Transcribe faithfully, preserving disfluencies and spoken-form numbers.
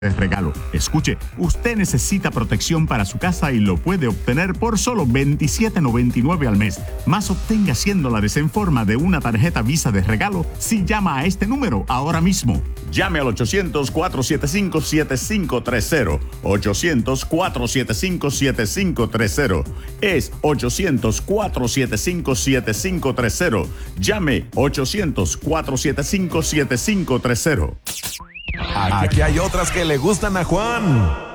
de regalo. Escuche, usted necesita protección para su casa y lo puede obtener por solo veintisiete noventa y nueve al mes. Más obtenga cien dólares en forma de una tarjeta Visa de regalo si llama a este número ahora mismo. Llame al ochocientos, cuatrocientos setenta y cinco, setenta y cinco treinta. ochocientos, cuatrocientos setenta y cinco, setenta y cinco treinta. Es ochocientos, cuatrocientos setenta y cinco, setenta y cinco treinta. Llame ochocientos, cuatrocientos setenta y cinco, setenta y cinco treinta. Aquí hay otras que le gustan a Juan.